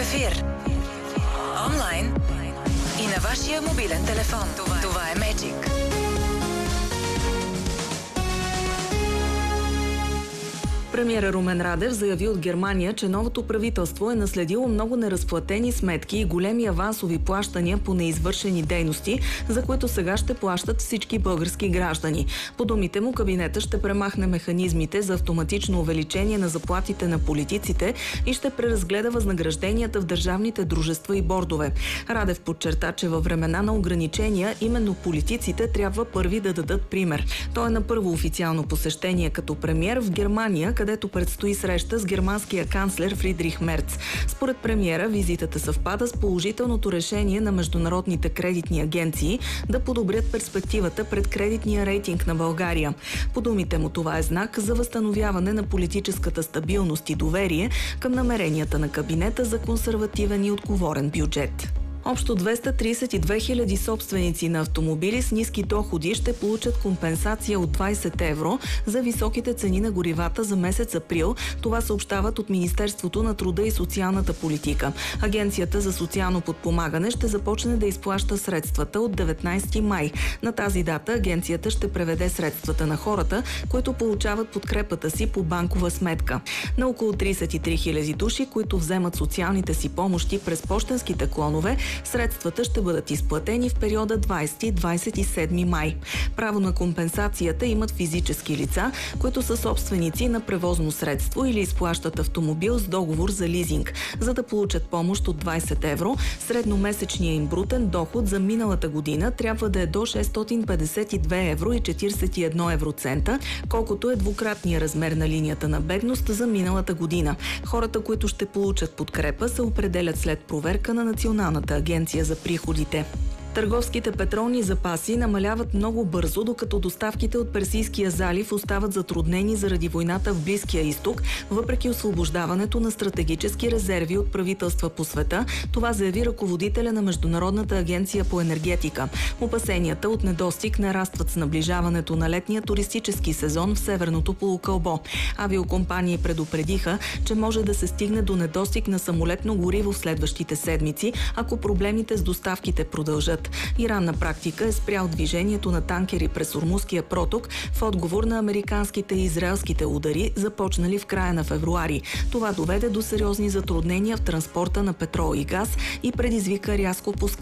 ефир. Онлайн и на вашия мобилен телефон. Това е Magic. Премиерът Румен Радев заяви от Германия, че новото правителство е наследило много неразплатени сметки и големи авансови плащания по неизвършени дейности, за които сега ще плащат всички български граждани. По думите му, кабинета ще премахне механизмите за автоматично увеличение на заплатите на политиците и ще преразгледа възнагражденията в държавните дружества и бордове. Радев подчерта, че във времена на ограничения именно политиците трябва първи да дадат пример. Той е на първо официално посещение като премиер в Германия, където предстои среща с германския канцлер Фридрих Мерц. Според премиера, визитата съвпада с положителното решение на международните кредитни агенции да подобрят перспективата пред кредитния рейтинг на България. По думите му, това е знак за възстановяване на политическата стабилност и доверие към намеренията на кабинета за консервативен и отговорен бюджет. Общо 232 хиляди собственици на автомобили с ниски доходи ще получат компенсация от 20 евро за високите цени на горивата за месец април. Това съобщават от Министерството на труда и социалната политика. Агенцията за социално подпомагане ще започне да изплаща средствата от 19 май. На тази дата агенцията ще преведе средствата на хората, които получават подкрепата си по банкова сметка. На около 33 хиляди души, които вземат социалните си помощи през пощенските клонове, средствата ще бъдат изплатени в периода 20-27 май. Право на компенсацията имат физически лица, които са собственици на превозно средство или изплащат автомобил с договор за лизинг. За да получат помощ от 20 евро, средномесечният им брутен доход за миналата година трябва да е до 652 евро и 41 евроцента, колкото е двукратния размер на линията на бедност за миналата година. Хората, които ще получат подкрепа, се определят след проверка на Националната агенция за приходите. Търговските петролни запаси намаляват много бързо, докато доставките от Персийския залив остават затруднени заради войната в Близкия изток, въпреки освобождаването на стратегически резерви от правителства по света. Това заяви ръководителя на Международната агенция по енергетика. Опасенията от недостиг нарастват с наближаването на летния туристически сезон в северното полукълбо. Авиокомпании предупредиха, че може да се стигне до недостиг на самолетно гориво в следващите седмици, ако проблемите с доставките продължат. Иран на практика е спрял движението на танкери през Ормузския проток в отговор на американските и израелските удари, започнали в края на февруари. Това доведе до сериозни затруднения в транспорта на петрол и газ и предизвика рязко